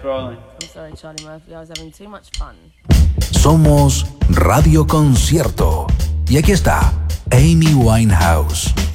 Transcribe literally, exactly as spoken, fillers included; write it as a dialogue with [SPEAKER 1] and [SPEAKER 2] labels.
[SPEAKER 1] rolling.
[SPEAKER 2] I'm sorry, Charlie Murphy. I was having too much fun.
[SPEAKER 3] Somos Radio Concierto. Y aquí está Amy Winehouse.